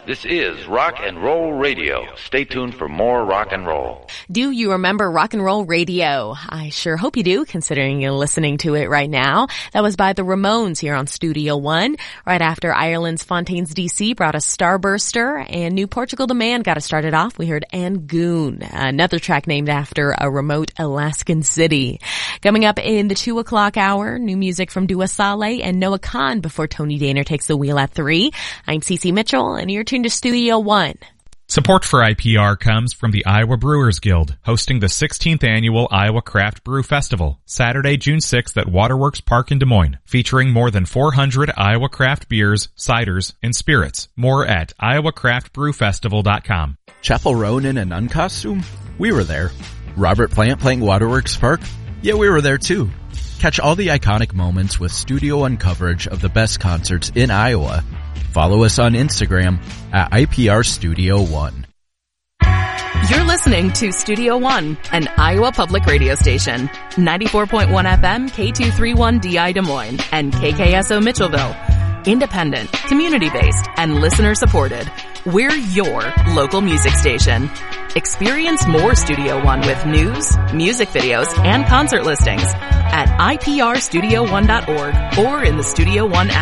This is Rock and Roll Radio. Stay tuned for more rock and roll. Do you remember Rock and Roll Radio? I sure hope you do, considering you're listening to it right now. That was by the Ramones here on Studio One. Right after Ireland's Fontaines DC brought us Starburster, and New Portugal the Man got us started off. We heard Angoon, another track named after a remote Alaskan city. Coming up in the 2 o'clock hour, new music from Dua Saleh and Noah Khan before Tony Daner takes the wheel at 3. I'm Cece Mitchell, and you're tuned to Studio One. Support for IPR comes from the Iowa Brewers Guild, hosting the 16th annual Iowa Craft Brew Festival, Saturday, June 6th at Waterworks Park in Des Moines, featuring more than 400 Iowa craft beers, ciders, and spirits. More at iowacraftbrewfestival.com. Chapel Roan in a nun costume? We were there. Robert Plant playing Waterworks Park? Yeah, we were there too. Catch all the iconic moments with Studio One coverage of the best concerts in Iowa. Follow us on Instagram at IPR Studio One. You're listening to Studio One, an Iowa public radio station. 94.1 FM, K231DI Des Moines, and KKSO Mitchellville. Independent, community-based, and listener-supported. We're your local music station. Experience more Studio One with news, music videos, and concert listings at iprstudio1.org or in the Studio One app.